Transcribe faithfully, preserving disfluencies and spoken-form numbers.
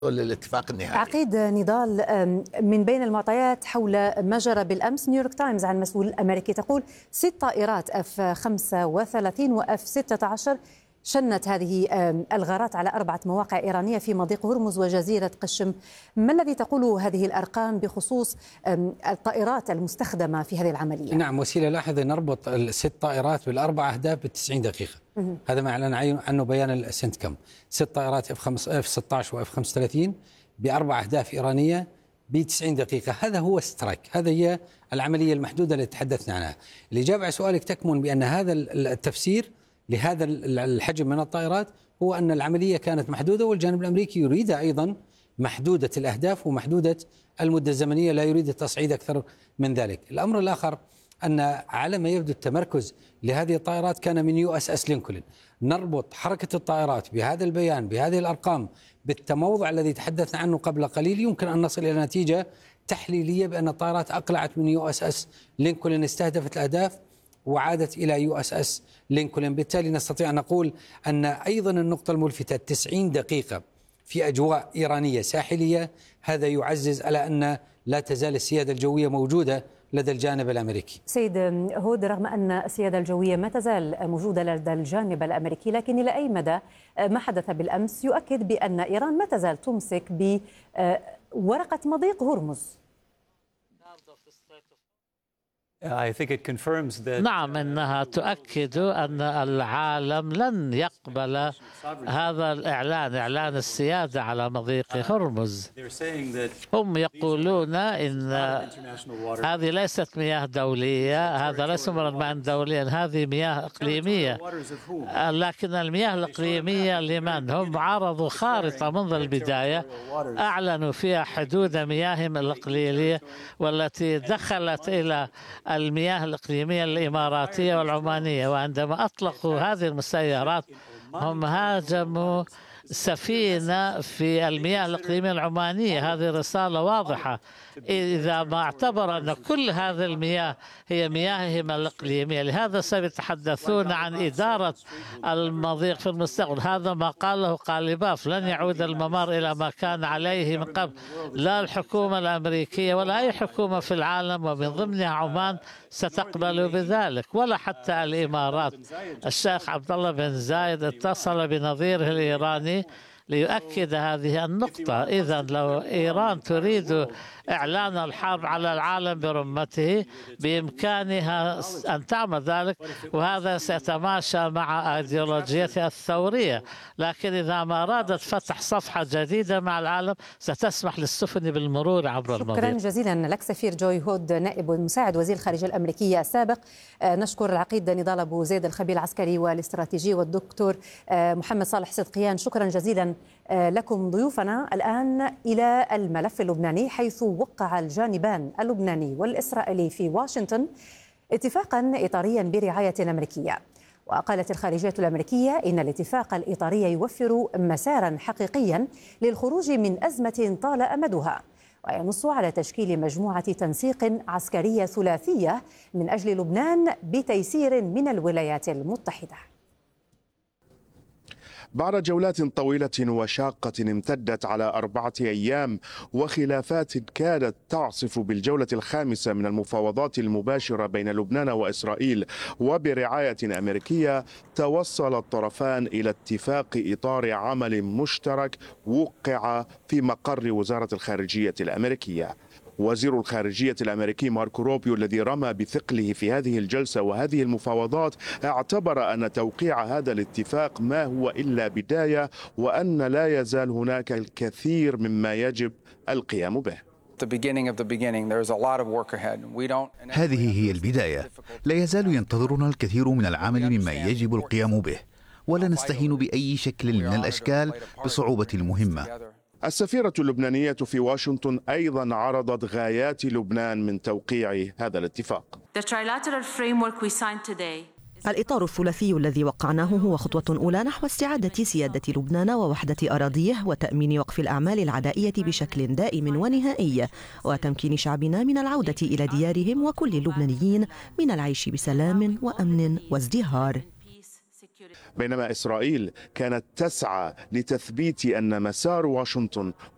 للاتفاق النهائي. عقيد نضال، من بين المعطيات حول ما جرى بالأمس، نيويورك تايمز عن مسؤول أمريكي تقول ست طائرات اف خمسة وثلاثين واف ستة عشر شنت هذه الغارات على أربعة مواقع إيرانية في مضيق هرمز وجزيرة قشم. ما الذي تقوله هذه الأرقام بخصوص الطائرات المستخدمة في هذه العملية؟ نعم، وسيلة لاحظة نربط الست طائرات بالأربع أهداف بالتسعين دقيقة. هذا ما أعلن عنه بيان السنتكم. ست طائرات اف ستة عشر واف خمسة وثلاثين بأربع أهداف إيرانية بتسعين دقيقة. هذا هو سترايك، هذا هي العملية المحدودة اللي تحدثنا عنها. الإجابة على سؤالك تكمن بأن هذا التفسير لهذا الحجم من الطائرات هو أن العملية كانت محدودة، والجانب الأمريكي يريد أيضا محدودة الأهداف ومحدودة المدة الزمنية، لا يريد التصعيد أكثر من ذلك. الأمر الآخر أن على ما يبدو التمركز لهذه الطائرات كان من يو اس اس لينكولن. نربط حركة الطائرات بهذا البيان بهذه الأرقام بالتموضع الذي تحدثنا عنه قبل قليل، يمكن أن نصل إلى نتيجة تحليلية بأن الطائرات أقلعت من يو اس اس لينكولن، استهدفت الأهداف وعادت إلى يو اس اس لينكولن. بالتالي نستطيع أن نقول أن أيضا النقطة الملفتة تسعين دقيقة في أجواء إيرانية ساحلية، هذا يعزز على أن لا تزال السيادة الجوية موجودة لدى الجانب الأمريكي. سيد هود، رغم أن السيادة الجوية ما تزال موجودة لدى الجانب الأمريكي، لكن إلى أي مدى ما حدث بالأمس يؤكد بأن إيران ما تزال تمسك بورقة مضيق هرمز؟ نعم، إنها تؤكد أن العالم لن يقبل هذا الإعلان، إعلان السيادة على مضيق هرمز. هم يقولون إن هذه ليست مياه دولية، هذا ليس مياه دولية، هذه مياه إقليمية. لكن المياه الإقليمية لمن؟ هم عرضوا خارطة منذ البداية أعلنوا فيها حدود مياههم الإقليمية، والتي دخلت إلى المياه الإقليمية الإماراتية والعمانية. وعندما أطلقوا هذه المسيرات هم هاجموا سفينة في المياه الإقليمية العمانية. هذه رسالة واضحة. إذا ما اعتبر أن كل هذه المياه هي مياههم الإقليمية، لهذا سيتحدثون عن إدارة المضيق في المستقبل. هذا ما قاله قالباف، لن يعود الممر إلى ما كان عليه من قبل. لا الحكومة الأمريكية ولا أي حكومة في العالم ومن ضمنها عمان ستقبل بذلك، ولا حتى الإمارات. الشيخ عبد الله بن زايد اتصل بنظيره الإيراني ليؤكد هذه النقطة. إذن لو إيران تريد إعلان الحرب على العالم برمته بإمكانها أن تعمل ذلك، وهذا سيتماشى مع أيديولوجيتها الثورية. لكن إذا ما أرادت فتح صفحة جديدة مع العالم ستسمح للسفن بالمرور عبر المضيق. شكرا جزيلا لك سفير جوي هود، نائب مساعد وزير الخارجية الأمريكية السابق. نشكر العقيد نضال أبو زيد الخبير العسكري والاستراتيجي، والدكتور محمد صالح صدقيان. شكرا جزيلا لكم ضيوفنا. الآن إلى الملف اللبناني، حيث وقع الجانبان اللبناني والإسرائيلي في واشنطن اتفاقا إطاريا برعاية أمريكية. وقالت الخارجية الأمريكية إن الاتفاق الإطاري يوفر مسارا حقيقيا للخروج من أزمة طال أمدها، وينص على تشكيل مجموعة تنسيق عسكرية ثلاثية من أجل لبنان بتيسير من الولايات المتحدة. بعد جولات طويلة وشاقة امتدت على أربعة أيام وخلافات كادت تعصف بالجولة الخامسة من المفاوضات المباشرة بين لبنان وإسرائيل وبرعاية أمريكية، توصل الطرفان إلى اتفاق إطار عمل مشترك وقع في مقر وزارة الخارجية الأمريكية. وزير الخارجية الأمريكي ماركو روبيو الذي رمى بثقله في هذه الجلسة وهذه المفاوضات اعتبر أن توقيع هذا الاتفاق ما هو إلا بداية، وأن لا يزال هناك الكثير مما يجب القيام به. هذه هي البداية، لا يزال ينتظرنا الكثير من العمل مما يجب القيام به، ولا نستهين بأي شكل من الأشكال بصعوبة المهمة. السفيرة اللبنانية في واشنطن أيضا عرضت غايات لبنان من توقيع هذا الاتفاق. الإطار الثلاثي الذي وقعناه هو خطوة أولى نحو استعادة سيادة لبنان ووحدة أراضيه وتأمين وقف الأعمال العدائية بشكل دائم ونهائي، وتمكين شعبنا من العودة إلى ديارهم وكل اللبنانيين من العيش بسلام وأمن وازدهار. بينما إسرائيل كانت تسعى لتثبيت أن مسار واشنطن